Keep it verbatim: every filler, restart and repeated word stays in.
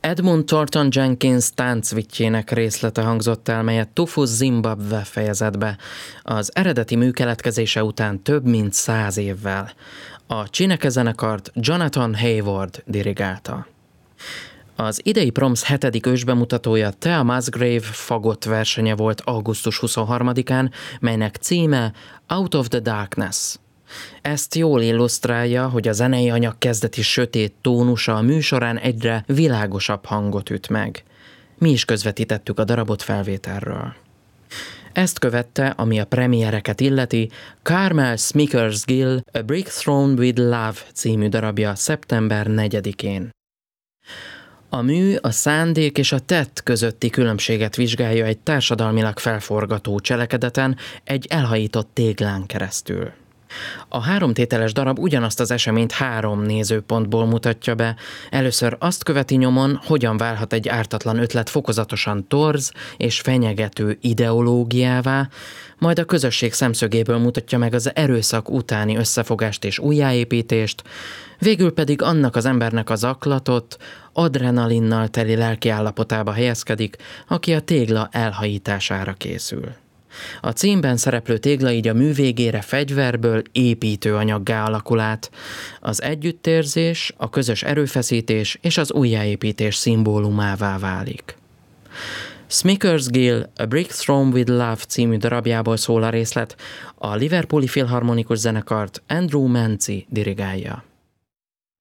Edmund Thornton Jenkins táncvittjének részlete hangzott el, melyet Tufu Zimbabwe fejezett be az eredeti mű keletkezése után több mint száz évvel. A Csineke zenekart Jonathan Hayward dirigálta. Az idei Proms hetedik ősbemutatója Thea Musgrave fagott versenye volt augusztus huszonharmadikán, melynek címe Out of the Darkness. Ezt jól illusztrálja, hogy a zenei anyag kezdeti sötét tónusa a műsorán egyre világosabb hangot üt meg. Mi is közvetítettük a darabot felvételről. Ezt követte, ami a premiereket illeti, Carmel Smickersgill A Brick Thrown with Love című darabja szeptember negyedikén. A mű a szándék és a tett közötti különbséget vizsgálja egy társadalmilag felforgató cselekedeten egy elhajított téglán keresztül. A háromtételes darab ugyanazt az eseményt három nézőpontból mutatja be. Először azt követi nyomon, hogyan válhat egy ártatlan ötlet fokozatosan torz és fenyegető ideológiává, majd a közösség szemszögéből mutatja meg az erőszak utáni összefogást és újjáépítést, végül pedig annak az embernek az zaklatott, adrenalinnal teli lelkiállapotába helyezkedik, aki a tégla elhajítására készül. A címben szereplő tégla így a mű végére fegyverből építőanyaggá alakul át. Az együttérzés, a közös erőfeszítés és az újjáépítés szimbólumává válik. Smickersgill A Brick Thrown with Love című darabjából szól a részlet, a Liverpooli Filharmonikus Zenekart Andrew Manci dirigálja.